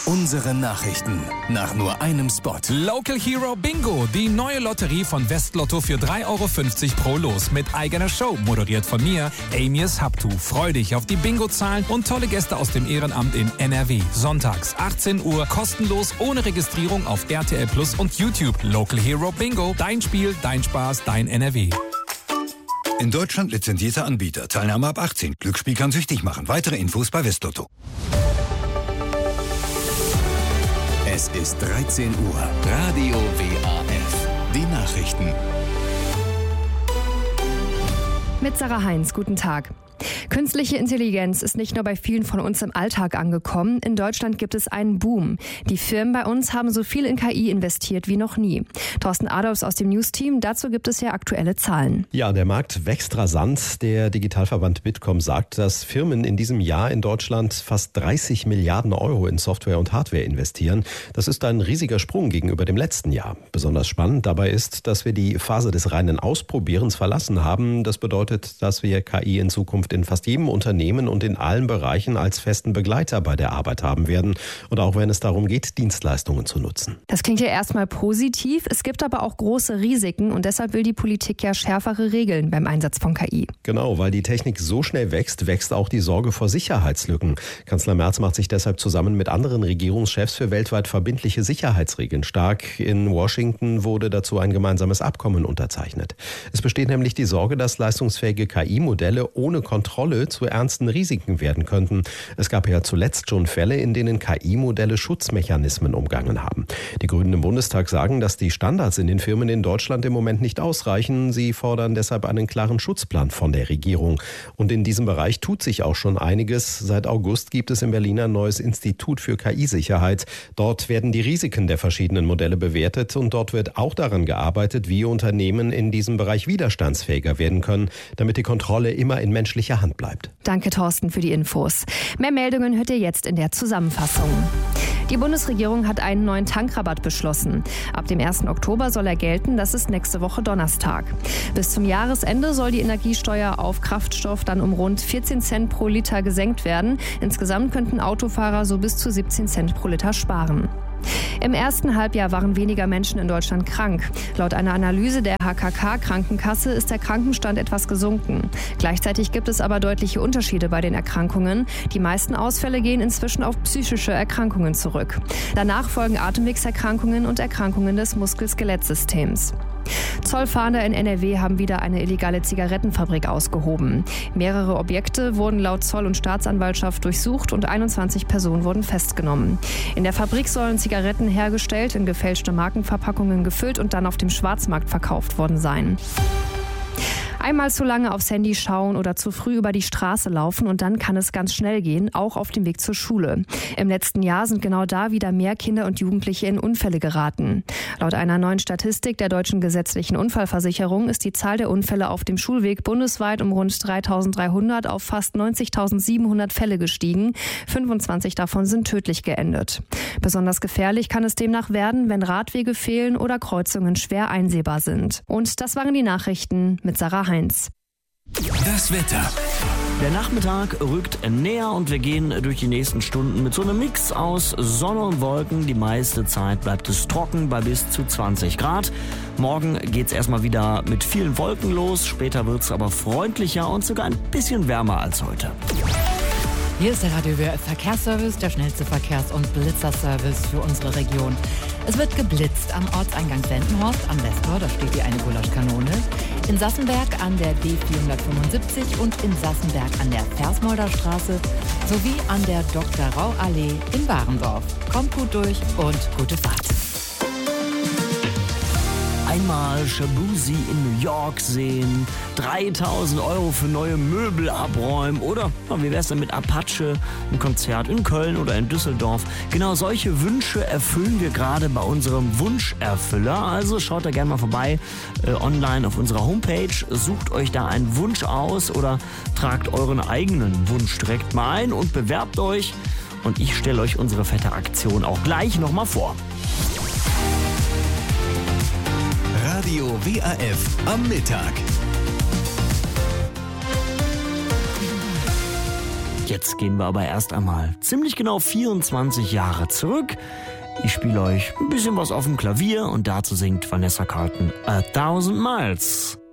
Unsere Nachrichten nach nur einem Spot. Local Hero Bingo, die neue Lotterie von Westlotto für 3,50 € pro Los mit eigener Show, moderiert von mir, Amias Habtu. Freu dich auf die Bingo-Zahlen und tolle Gäste aus dem Ehrenamt in NRW. Sonntags 18 Uhr, kostenlos, ohne Registrierung auf RTL Plus und YouTube. Local Hero Bingo, dein Spiel, dein Spaß, dein NRW. In Deutschland lizenzierter Anbieter. Teilnahme ab 18. Glücksspiel kann süchtig machen. Weitere Infos bei Westlotto. Es ist 13 Uhr. Radio WAF. Die Nachrichten. Mit Sarah Heinz, guten Tag. Künstliche Intelligenz ist nicht nur bei vielen von uns im Alltag angekommen. In Deutschland gibt es einen Boom. Die Firmen bei uns haben so viel in KI investiert wie noch nie. Thorsten Adolfs aus dem News-Team, dazu gibt es ja aktuelle Zahlen. Ja, der Markt wächst rasant. Der Digitalverband Bitkom sagt, dass Firmen in diesem Jahr in Deutschland fast 30 Milliarden Euro in Software und Hardware investieren. Das ist ein riesiger Sprung gegenüber dem letzten Jahr. Besonders spannend dabei ist, dass wir die Phase des reinen Ausprobierens verlassen haben. Das bedeutet, dass wir KI in Zukunft in fast jedem Unternehmen und in allen Bereichen als festen Begleiter bei der Arbeit haben werden. Und auch wenn es darum geht, Dienstleistungen zu nutzen. Das klingt ja erstmal positiv. Es gibt aber auch große Risiken und deshalb will die Politik ja schärfere Regeln beim Einsatz von KI. Genau, weil die Technik so schnell wächst, wächst auch die Sorge vor Sicherheitslücken. Kanzler Merz macht sich deshalb zusammen mit anderen Regierungschefs für weltweit verbindliche Sicherheitsregeln stark. In Washington wurde dazu ein gemeinsames Abkommen unterzeichnet. Es besteht nämlich die Sorge, dass leistungsfähige KI-Modelle ohne Kontrolle zu ernsten Risiken werden könnten. Es gab ja zuletzt schon Fälle, in denen KI-Modelle Schutzmechanismen umgangen haben. Die Grünen im Bundestag sagen, dass die Standards in den Firmen in Deutschland im Moment nicht ausreichen. Sie fordern deshalb einen klaren Schutzplan von der Regierung. Und in diesem Bereich tut sich auch schon einiges. Seit August gibt es im Berlin ein neues Institut für KI-Sicherheit. Dort werden die Risiken der verschiedenen Modelle bewertet und dort wird auch daran gearbeitet, wie Unternehmen in diesem Bereich widerstandsfähiger werden können, damit die Kontrolle immer in menschlicher Hand bleibt. Danke, Thorsten, für die Infos. Mehr Meldungen hört ihr jetzt in der Zusammenfassung. Die Bundesregierung hat einen neuen Tankrabatt beschlossen. Ab dem 1. Oktober soll er gelten, das ist nächste Woche Donnerstag. Bis zum Jahresende soll die Energiesteuer auf Kraftstoff dann um rund 14 Cent pro Liter gesenkt werden. Insgesamt könnten Autofahrer so bis zu 17 Cent pro Liter sparen. Im ersten Halbjahr waren weniger Menschen in Deutschland krank. Laut einer Analyse der HKK-Krankenkasse ist der Krankenstand etwas gesunken. Gleichzeitig gibt es aber deutliche Unterschiede bei den Erkrankungen. Die meisten Ausfälle gehen inzwischen auf psychische Erkrankungen zurück. Danach folgen Atemwegserkrankungen und Erkrankungen des Muskel-Skelett-Systems. Zollfahnder in NRW haben wieder eine illegale Zigarettenfabrik ausgehoben. Mehrere Objekte wurden laut Zoll- und Staatsanwaltschaft durchsucht und 21 Personen wurden festgenommen. In der Fabrik sollen Zigaretten hergestellt, in gefälschte Markenverpackungen gefüllt und dann auf dem Schwarzmarkt verkauft worden sein. Einmal zu lange aufs Handy schauen oder zu früh über die Straße laufen und dann kann es ganz schnell gehen, auch auf dem Weg zur Schule. Im letzten Jahr sind genau da wieder mehr Kinder und Jugendliche in Unfälle geraten. Laut einer neuen Statistik der Deutschen Gesetzlichen Unfallversicherung ist die Zahl der Unfälle auf dem Schulweg bundesweit um rund 3.300 auf fast 90.700 Fälle gestiegen. 25 davon sind tödlich geendet. Besonders gefährlich kann es demnach werden, wenn Radwege fehlen oder Kreuzungen schwer einsehbar sind. Und das waren die Nachrichten mit Sarah Heinz. Das Wetter. Der Nachmittag rückt näher und wir gehen durch die nächsten Stunden mit so einem Mix aus Sonne und Wolken. Die meiste Zeit bleibt es trocken bei bis zu 20 Grad. Morgen geht's erstmal wieder mit vielen Wolken los. Später wird's aber freundlicher und sogar ein bisschen wärmer als heute. Hier ist der Radio WF Verkehrsservice, der schnellste Verkehrs- und Blitzerservice für unsere Region. Es wird geblitzt am Ortseingang Sendenhorst am Westtor, da steht hier eine Gulaschkanone. In Sassenberg an der D475 und in Sassenberg an der Versmolder-Straße sowie an der Dr. Rau-Allee in Warendorf. Kommt gut durch und gute Fahrt. Einmal Shabuzi in New York sehen, 3.000 € für neue Möbel abräumen oder wie wär's denn mit Apache, ein Konzert in Köln oder in Düsseldorf. Genau solche Wünsche erfüllen wir gerade bei unserem Wunscherfüller. Also schaut da gerne mal vorbei online auf unserer Homepage, sucht euch da einen Wunsch aus oder tragt euren eigenen Wunsch direkt mal ein und bewerbt euch. Und ich stelle euch unsere fette Aktion auch gleich nochmal vor. Radio WAF am Mittag. Jetzt gehen wir aber erst einmal ziemlich genau 24 Jahre zurück. Ich spiele euch ein bisschen was auf dem Klavier und dazu singt Vanessa Carlton 1000 Miles.